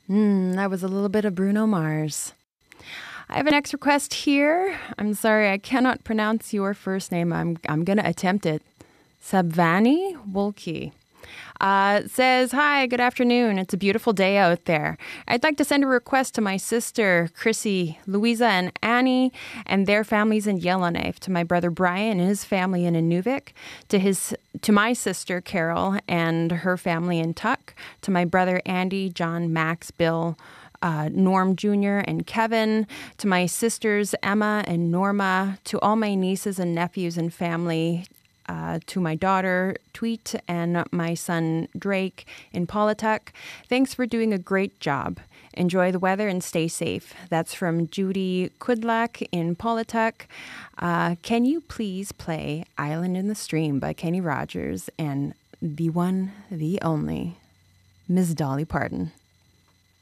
That was a little bit of Bruno Mars. I have an next request here. I'm sorry, I cannot pronounce your first name. I'm going to attempt it. Sabvani Wolke. Says, hi, good afternoon. It's a beautiful day out there. I'd like to send a request to my sister, Chrissy, Louisa, and Annie, and their families in Yellowknife, to my brother Brian and his family in Inuvik, to my sister, Carol, and her family in Tuck, to my brother Andy, John, Max, Bill, Norm Jr. and Kevin, to my sisters Emma and Norma, to all my nieces and nephews and family, to my daughter, Tweet, and my son, Drake, in Paulatuck. Thanks for doing a great job. Enjoy the weather and stay safe. That's from Judy Kudlak in Paulatuck. Can you please play Island in the Stream by Kenny Rogers and the one, the only, Miss Dolly Parton?